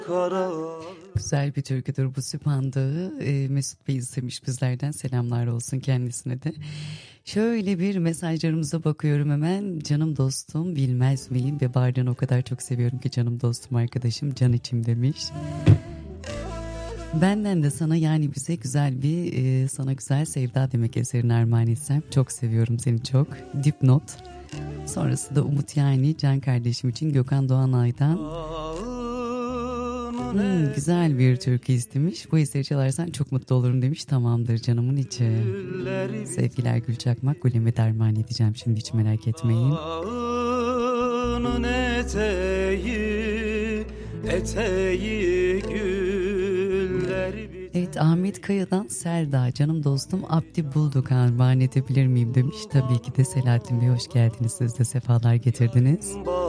kara. Güzel bir türküdür bu Süphan Dağı. Mesut Bey istemiş bizlerden, selamlar olsun kendisine de. Şöyle bir mesajlarımıza bakıyorum hemen. Canım dostum bilmez miyim ve Bardan o kadar çok seviyorum ki canım dostum arkadaşım can içim demiş. Benden de sana, yani bize güzel bir sana güzel sevda demek eserini armağan etsem. Çok seviyorum seni, çok. Dipnot. Sonrası da Umut, yani can kardeşim için Gökhan Doğanay'dan. Güzel bir türkü istemiş. Bu eseri çalarsan çok mutlu olurum demiş. Tamamdır canımın içi. Sevgiler Gül Çakmak. Gül'eme derman edeceğim şimdi, hiç merak etmeyin. Eteği gülleri. Evet, Ahmet Kaya'dan Selda, canım dostum Abdi bulduk, armağan edebilir miyim demiş. Tabii ki de Selahattin Bey, hoş geldiniz, siz de sefalar getirdiniz.